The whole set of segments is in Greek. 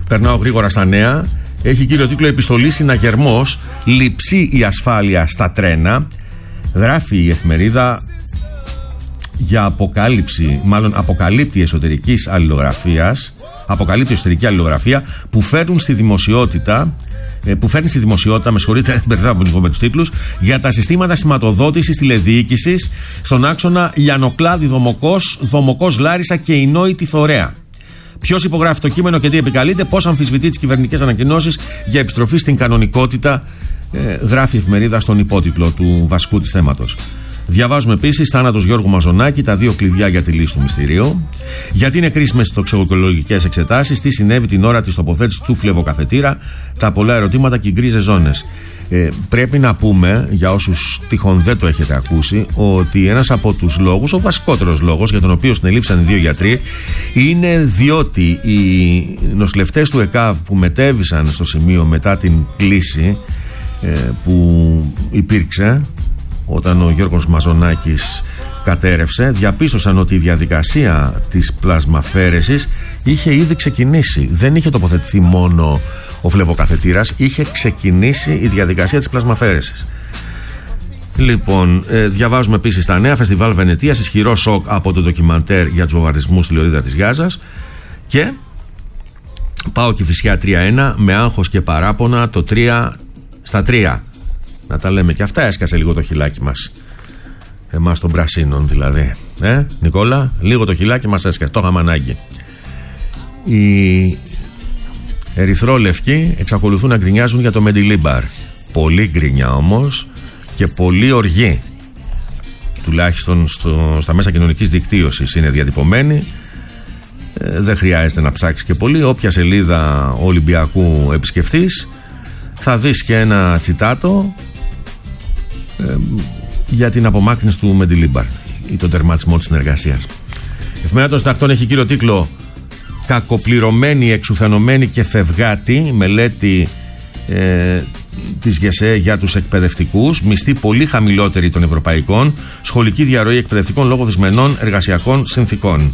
περνάω γρήγορα στα νέα. Έχει κύριο τίτλο «Επιστολή συναγερμός, λειψή η ασφάλεια στα τρένα». Γράφει η εφημερίδα για αποκαλύπτει εσωτερική αλληλογραφία που φέρνει στη δημοσιότητα, με συγχωρείτε, μπερδεύω με τους τίτλους, για τα συστήματα σηματοδότησης τηλεδιοίκησης στον άξονα Λιανοκλάδη Δομοκός Λάρισα και η Νόητη Θωρέα. Ποιος υπογράφει το κείμενο και τι επικαλείται, πώς αμφισβητεί τις κυβερνητικές ανακοινώσεις για επιστροφή στην κανονικότητα, γράφει η εφημερίδα στον υπότιτλο του βασικού της θέματος. Διαβάζουμε επίσης θάνατος Γιώργου Μαζονάκη, τα 2 κλειδιά για τη λύση του μυστηρίου. Γιατί είναι κρίσιμες τοξικολογικές εξετάσεις, τι συνέβη την ώρα της τοποθέτησης του φλεβοκαθετήρα, τα πολλά ερωτήματα και οι γκρίζες ζώνες. Πρέπει να πούμε, για όσους τυχόν δεν το έχετε ακούσει, ότι ένας από τους λόγους, ο βασικότερος λόγος για τον οποίο συνελήφθησαν οι 2 γιατροί, είναι διότι οι νοσηλευτές του ΕΚΑΒ που μετέβησαν στο σημείο μετά την κλήση που υπήρξε όταν ο Γιώργος Μαζονάκης κατέρευσε, διαπίστωσαν ότι η διαδικασία της πλασμαφαίρεσης είχε ήδη ξεκινήσει. Δεν είχε τοποθετηθεί μόνο ο φλεβοκαθετήρας, είχε ξεκινήσει η διαδικασία της πλασμαφαίρεσης. Λοιπόν, διαβάζουμε επίσης τα νέα. Φεστιβάλ Βενετίας, ισχυρό σοκ από το ντοκιμαντέρ για τους βομβαρδισμούς στη Λωρίδα της Γάζας. Και πάω Κηφισιά 3-1 με άγχος και παράπονα το 3-3. Να τα λέμε και αυτά, έσκασε λίγο το χιλάκι μας. Εμάς των πρασίνων δηλαδή. Νικόλα, λίγο το χιλάκι μας έσκασε, το είχαμε ανάγκη. Οι ερυθρόλευκοι εξακολουθούν να γκρινιάζουν για το Μεντιλίμπαρ. Πολύ γκρινιά όμως και πολύ οργή. Τουλάχιστον στα μέσα κοινωνικής δικτύωσης είναι διατυπωμένη. Δεν χρειάζεται να ψάξεις και πολύ. Όποια σελίδα Ολυμπιακού επισκεφθείς, θα δεις και ένα τσιτάτο για την απομάκρυνση του Μεντιλίμπαρ ή τον τερματισμό της συνεργασίας. Η Εφημερίδα των Συντακτών έχει κύριο τίτλο «Κακοπληρωμένη, εξουθενωμένη και φευγάτη», μελέτη της ΓΕΣΕ για τους εκπαιδευτικούς, μισθοί πολύ χαμηλότεροι των ευρωπαϊκών, σχολική διαρροή εκπαιδευτικών λόγω δυσμενών εργασιακών συνθήκων.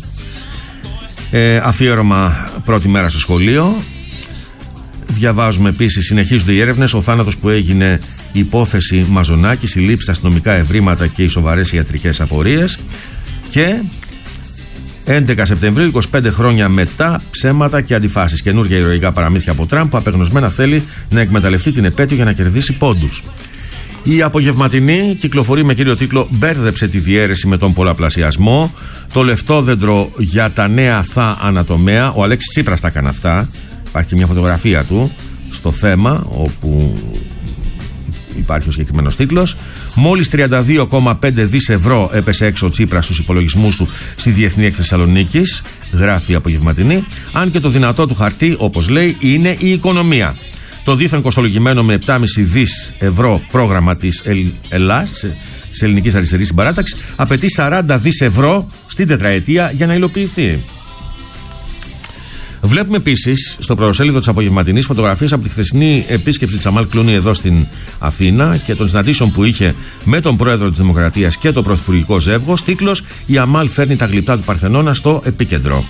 Αφιέρωμα πρώτη μέρα στο σχολείο. Διαβάζουμε επίσης, συνεχίζονται οι έρευνες, ο θάνατος που έγινε υπόθεση Μαζονάκη, συλλήψεις, αστυνομικά ευρήματα και οι σοβαρές ιατρικές απορίες. Και 11 Σεπτεμβρίου, 25 χρόνια μετά, ψέματα και αντιφάσεις. Καινούργια ηρωικά παραμύθια από Τραμπ που απεγνωσμένα θέλει να εκμεταλλευτεί την επέτειο για να κερδίσει πόντους. Η απογευματινή κυκλοφορεί με κύριο τίτλο «Μπέρδεψε τη διαίρεση με τον πολλαπλασιασμό». Το λεφτόδεντρο για τα νέα θα ανατομέα. Ο Αλέξης Τσίπρας τα έκανε αυτά. Υπάρχει μια φωτογραφία του στο θέμα όπου υπάρχει ο συγκεκριμένος τίτλος. Μόλις 32,5 δις ευρώ έπεσε έξω ο Τσίπρας στους υπολογισμούς του στη Διεθνή Έκθεση Θεσσαλονίκης, γράφει η απογευματινή. Αν και το δυνατό του χαρτί, όπως λέει, είναι η οικονομία. Το δίθεν κοστολογημένο με 7,5 δις ευρώ πρόγραμμα της ΕΛΑΣ, της Ελληνικής Αριστερής Συμπαράταξης, απαιτεί 40 δις ευρώ στην τετραετία για να υλοποιηθεί. Βλέπουμε επίσης στο πρωτοσέλιδο της απογευματινής φωτογραφίες από τη χθεσινή επίσκεψη της Αμάλ Κλούνη εδώ στην Αθήνα και των συναντήσεων που είχε με τον πρόεδρο της Δημοκρατίας και το πρωθυπουργικό ζεύγος. Τίτλος: «Η Αμάλ φέρνει τα γλυπτά του Παρθενώνα στο επίκεντρο».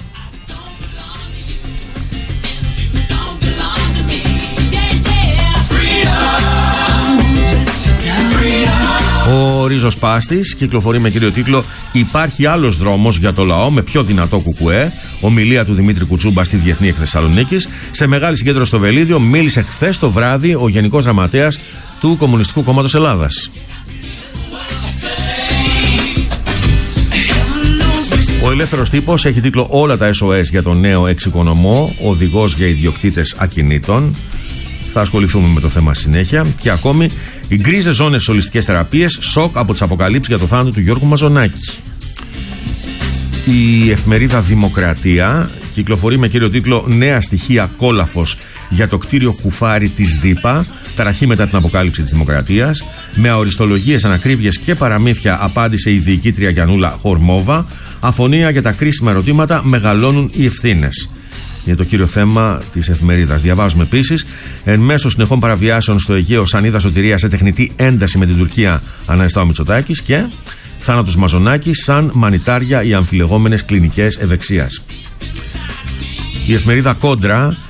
Ο Ρίζος Πάστης κυκλοφορεί με κύριο τίτλο «Υπάρχει άλλος δρόμος για το λαό με πιο δυνατό κουκουέ». Ομιλία του Δημήτρη Κουτσούμπα στη Διεθνή Έκθεση Θεσσαλονίκης. Σε μεγάλη συγκέντρωση στο Βελίδιο μίλησε χθες το βράδυ ο Γενικός Γραμματέας του Κομμουνιστικού Κόμματος Ελλάδας. Ο Ελεύθερος Τύπος έχει τίτλο «Όλα τα SOS για τον νέο εξοικονομό, οδηγός για ιδιοκτήτες ακινήτων». Θα ασχοληθούμε με το θέμα συνέχεια. Και ακόμη, οι γκρίζες ζώνες στις ολιστικές θεραπείες, σοκ από τις αποκαλύψεις για το θάνατο του Γιώργου Μαζονάκη. Η εφημερίδα Δημοκρατία κυκλοφορεί με κύριο τίτλο «Νέα στοιχεία κόλαφος για το κτίριο κουφάρι της ΔΥΠΑ, ταραχή μετά την αποκάλυψη της Δημοκρατίας». Με αοριστολογίες, ανακρίβειες και παραμύθια απάντησε η διοικήτρια Γιαννούλα Χορμόβα. Αφωνία για τα κρίσιμα ερωτήματα, μεγαλώνουν οι ευθύνες. Είναι το κύριο θέμα της εφημερίδας. Διαβάζουμε επίσης, εν μέσω συνεχών παραβιάσεων στο Αιγαίο, σανίδα σωτηρίας σε τεχνητή ένταση με την Τουρκία, αναζητά ο Μητσοτάκης. Και θάνατος Μαζονάκη σαν μανιτάρια οι αμφιλεγόμενες κλινικές ευεξίας. Η εφημερίδα Κόντρα